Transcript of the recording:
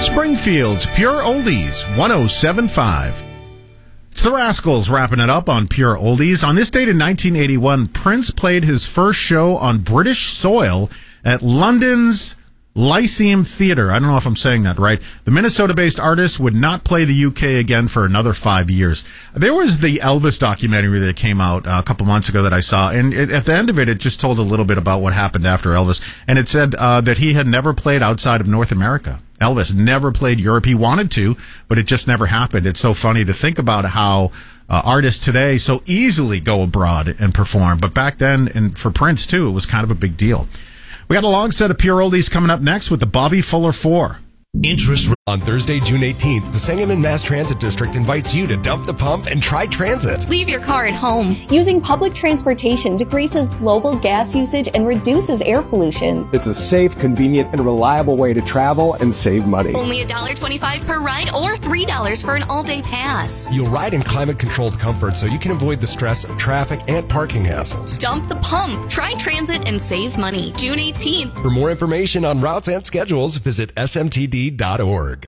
Springfield's Pure Oldies, 107.5. It's the Rascals wrapping it up on Pure Oldies. On this date in 1981, Prince played his first show on British soil at London's Lyceum Theatre. I don't know if I'm saying that right. The Minnesota-based artist would not play the UK again for another 5 years. There was the Elvis documentary that came out a couple months ago that I saw, and at the end of it, it just told a little bit about what happened after Elvis, and it said that he had never played outside of North America. Elvis never played Europe. He wanted to, but it just never happened. It's so funny to think about how artists today so easily go abroad and perform, but back then, and for Prince too, it was kind of a big deal. We got a long set of Pure Oldies coming up next with the Bobby Fuller 4. On Thursday, June 18th, the Sangamon Mass Transit District invites you to dump the pump and try transit. Leave your car at home. Using public transportation decreases global gas usage and reduces air pollution. It's a safe, convenient, and reliable way to travel and save money. Only $1.25 per ride or $3 for an all-day pass. You'll ride in climate-controlled comfort so you can avoid the stress of traffic and parking hassles. Dump the pump. Try transit and save money. June 18th. For more information on routes and schedules, visit smtd.org.